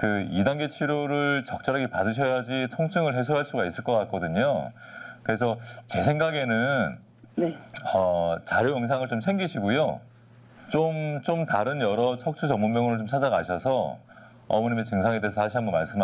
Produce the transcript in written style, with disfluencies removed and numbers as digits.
그 2단계 치료를 적절하게 받으셔야지 통증을 해소할 수가 있을 것 같거든요. 그래서 제 생각에는 네. 자료 영상을 좀 챙기시고요. 좀 다른 여러 척추 전문병원을 좀 찾아가셔서 어머님의 증상에 대해서 다시 한번 말씀하시고